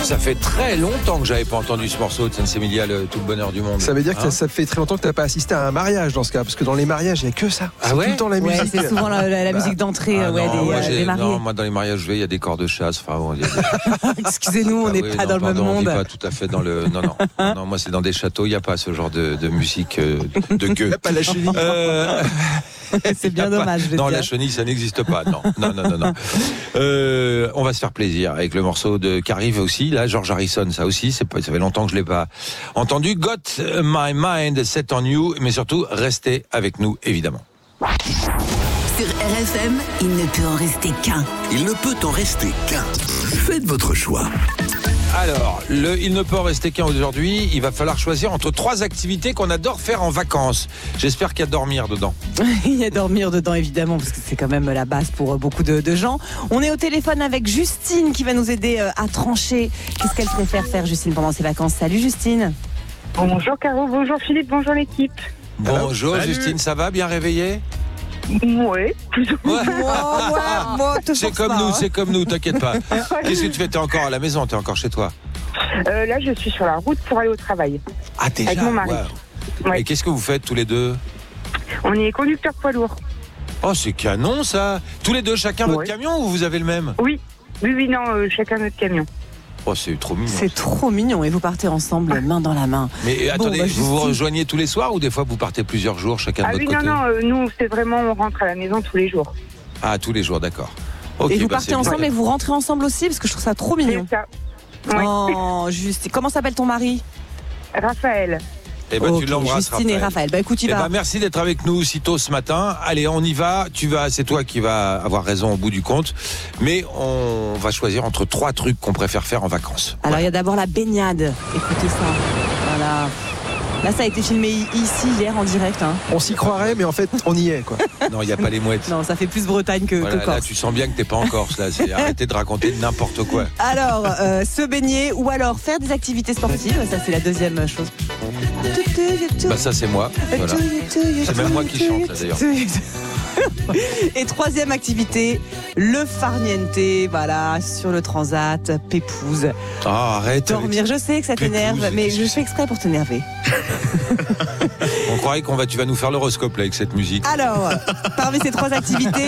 Ça fait très longtemps que j'avais pas entendu ce morceau de Sensemilia, Tout le bonheur du monde. Ça veut dire que ça fait très longtemps que tu n'as pas assisté à un mariage dans ce cas, parce que dans les mariages, il n'y a que ça. Ah C'est ouais tout le temps la musique. Ouais, c'est souvent la musique d'entrée des mariés. Non, moi dans les mariages, il y a des corps de chasse. Enfin, bon, Excusez-nous, on n'est pas dans le même monde. On n'est pas tout à fait dans le. Non, moi c'est dans des châteaux, il n'y a pas ce genre de musique de gueux. Il n'y a pas la chenille. C'est bien dommage. Non, la chenille, ça n'existe pas. Non. On va se faire plaisir avec le morceau qui arrive aussi. Là, George Harrison, ça aussi, ça fait longtemps que je l'ai pas entendu. Got My Mind Set on You, mais surtout, restez avec nous, évidemment. Sur RFM, il ne peut en rester qu'un. Il ne peut en rester qu'un. Faites votre choix. Alors, il ne peut en rester qu'un aujourd'hui. Il va falloir choisir entre 3 activités qu'on adore faire en vacances. J'espère qu'il y a dormir dedans. Il y a dormir dedans, évidemment, parce que c'est quand même la base pour beaucoup de gens. On est au téléphone avec Justine qui va nous aider à trancher. Qu'est-ce qu'elle préfère faire, Justine, pendant ses vacances? Salut, Justine. Bonjour Caro, bonjour Philippe, bonjour l'équipe. Bonjour Salut. Justine, ça va? Bien réveillée? Ouais, plus ou moins. C'est comme nous, t'inquiète pas. Qu'est-ce que tu fais? T'es encore à la maison, t'es encore chez toi? Là, je suis sur la route pour aller au travail. Ah, déjà? Avec mon mari. Wow. Ouais. Et qu'est-ce que vous faites tous les deux? On est conducteur poids lourd. Oh, c'est canon ça! Tous les deux, chacun votre camion ou vous avez le même? Oui, non, chacun notre camion. Oh, c'est trop mignon. C'est trop mignon et vous partez ensemble main dans la main. Mais attendez, Justine, vous vous rejoignez tous les soirs ou des fois vous partez plusieurs jours chacun de votre côté? Non, nous c'est vraiment on rentre à la maison tous les jours. Ah, tous les jours, d'accord. Okay, et vous partez ensemble et vous rentrez ensemble aussi parce que je trouve ça trop mignon. C'est ça. Ouais. Oh, Justine, comment s'appelle ton mari? Raphaël. Eh ben, tu l'embrasses, Justine et Raphaël. Bah écoute, il va. Merci d'être avec nous si tôt ce matin. Allez, on y va. C'est toi qui vas avoir raison au bout du compte. Mais on va choisir entre 3 trucs qu'on préfère faire en vacances. Alors, il y a d'abord la baignade. Écoutez ça. Voilà. Là, ça a été filmé ici, hier, en direct. Hein. On s'y croirait, mais en fait, on y est, quoi. Non, il n'y a pas les mouettes. Non, ça fait plus Bretagne que Corse. Là, tu sens bien que t'es pas en Corse. Là, arrêtez de raconter n'importe quoi. Alors, se baigner ou alors faire des activités sportives. Ça, c'est la deuxième chose. Bah ça, c'est moi. Voilà. C'est même moi qui chante, là, d'ailleurs. Et 3e activité, le farniente, voilà, sur le transat, pépouze. Ah, arrête. Dormir, je sais que ça t'énerve, mais je fais exprès pour t'énerver. On croirait tu vas nous faire l'horoscope là avec cette musique. Alors, parmi ces 3 activités,